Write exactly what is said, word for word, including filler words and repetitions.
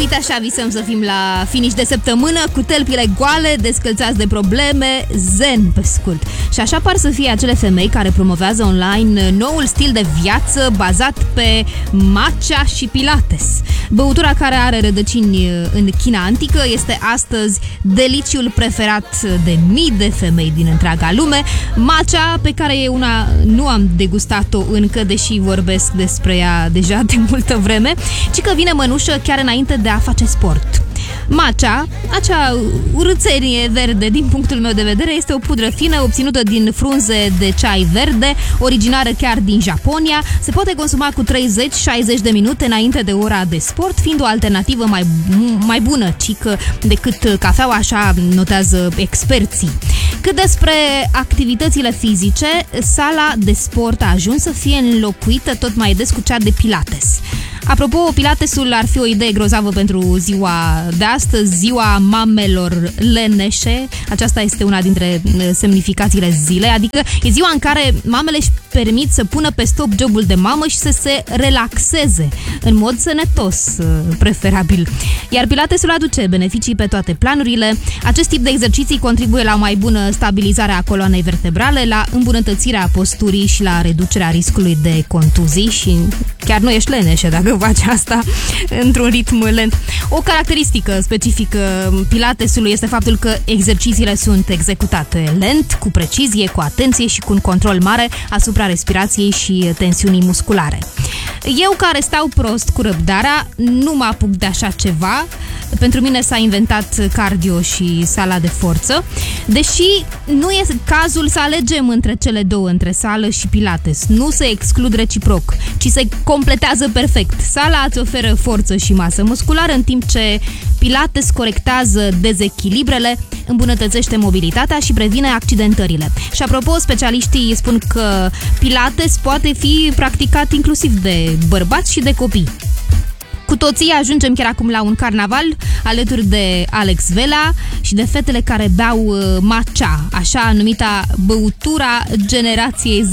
Uite așa visăm să fim la finish de săptămână, cu tălpile goale, descălțați de probleme, zen pe scurt. Și așa par să fie acele femei care promovează online noul stil de viață bazat pe matcha și pilates. Băutura care are rădăcini în China antică este astăzi deliciul preferat de mii de femei din întreaga lume. Matcha, pe care eu una nu am degustat-o încă, deși vorbesc despre ea deja de multă vreme, ci că vine mănușă chiar înainte de a face sport. Matcha, acea urâțenie verde din punctul meu de vedere, este o pudră fină obținută din frunze de ceai verde, originară chiar din Japonia. Se poate consuma cu treizeci șaizeci de minute înainte de ora de sport, fiind o alternativă mai, mai bună, cică, decât cafeaua, așa notează experții. Cât despre activitățile fizice, sala de sport a ajuns să fie înlocuită tot mai des cu cea de pilates. Apropo, pilatesul ar fi o idee grozavă pentru ziua de astăzi, ziua mamelor leneșe. Aceasta este una dintre semnificațiile zilei, adică e ziua în care mamele își permit să pună pe stop jobul de mamă și să se relaxeze, în mod sănătos, preferabil. Iar pilatesul aduce beneficii pe toate planurile. Acest tip de exerciții contribuie la o mai bună stabilizare a coloanei vertebrale, la îmbunătățirea posturii și la reducerea riscului de contuzii și chiar nu ești leneșe dacă faci asta într-un ritm lent. O caracteristică specifică pilatesului este faptul că exercițiile sunt executate lent, cu precizie, cu atenție și cu un control mare asupra respirației și tensiunii musculare. Eu, care stau prost cu răbdarea, nu mă apuc de așa ceva. Pentru mine s-a inventat cardio și sala de forță, deși nu e cazul să alegem între cele două, între sală și pilates. Nu se exclud reciproc, ci se completează perfect. Sala îți oferă forță și masă musculară, în timp ce pilates corectează dezechilibrele, îmbunătățește mobilitatea și previne accidentările. Și apropo, specialiștii spun că pilates poate fi practicat inclusiv de bărbați și de copii. Cu toții ajungem chiar acum la un carnaval alături de Alex Vela și de fetele care beau matcha, așa numita băutura generației Z.